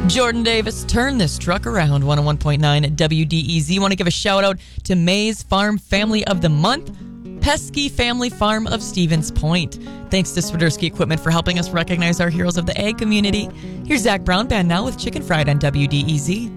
Jordan Davis, turn this truck around. 101.9 WDEZ. Want to give a shout out to Mays Farm Family of the Month, Pesky Family Farm of Stevens Point. Thanks to Swiderski Equipment for helping us recognize our heroes of the ag community. Here's Zach Brown Band now with Chicken Fried on WDEZ.